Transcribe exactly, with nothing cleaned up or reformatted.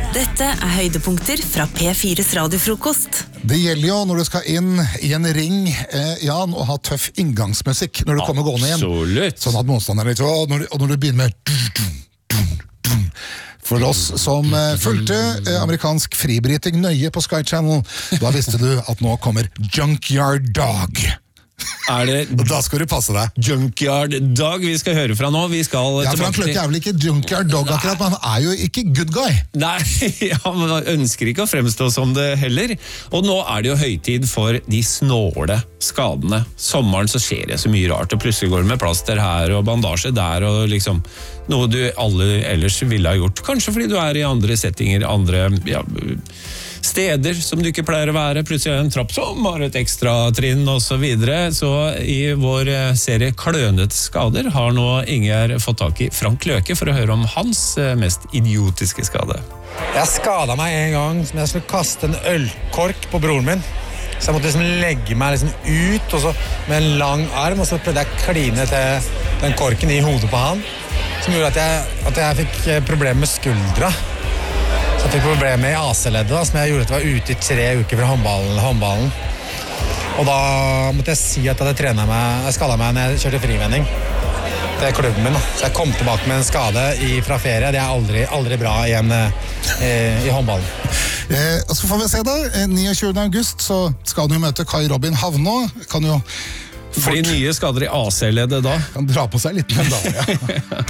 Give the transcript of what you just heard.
Dette er høydepunkter fra P fires radiofrokost. Det gjelder jo når du skal inn i en ring, eh, Jan, og ha tøff inngangsmusikk når du kommer gående igjen. Absolutt. Sånn at motstanderen litt, og når, og når du begynner med for oss som eh, fulgte eh, amerikansk fribryting nøye på Sky Channel, da visste du at nå kommer Junkyard Dog. Er det Og da skal du passe deg. Junkyard Dog vi skal høre fra nå? Vi skal Ja, Frank Løkke er vel ikke Junkyard Dog akkurat, men han er jo ikke good guy. Nei, han ønsker ikke å fremstå som det heller. Og nå er det jo høytid for de snåle skadene. Sommeren så skjer det så mye rart, og plutselig går det med plaster her og bandasje der, og liksom noe du alle ellers ville ha gjort. Kanskje fordi du er i andre settinger, andre ja, steder som du ikke pleier å være. Plutselig er det en trapp som har et ekstra trinn og så videre. Så i vår serie Klønete skader har nå Inger fått tak i Frank Løkke for å høre om hans mest idiotiske skade. Jeg skadet meg en gang som jeg skulle kaste en ølkork på broren min. Så jeg måtte liksom legge meg liksom ut og så, med en lang arm, og så prøvde jeg å kline til den korken i hodet på han, som gjorde at jeg, at jeg fikk problemer med skuldra. Så jeg fikk problemer i A C-leddet, da, som jeg gjorde at jeg var ute i tre uker fra håndballen. håndballen. Og da måtte jeg si at jeg hadde trenet meg, jeg skadet meg når jeg kjørte frivending til klubben min. Da. Så jeg kom tilbake med en skade i, fra ferie. Det er aldri, aldri bra igjen eh, i håndballen. Eh, og så får vi se da, niogtjuende august så skal du møte Kai Robin Havnå. Kan jo Fordi nye skader i A C-leddet da? Kan dra på seg litt med en dag, ja.